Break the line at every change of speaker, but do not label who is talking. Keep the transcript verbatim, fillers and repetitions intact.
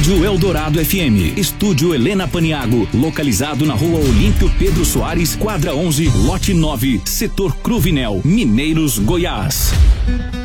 Rádio Eldorado F M, Estúdio Helena Paniago, localizado na Rua Olímpio Pedro Soares, quadra onze, lote nove, setor Cruvinel, Mineiros, Goiás.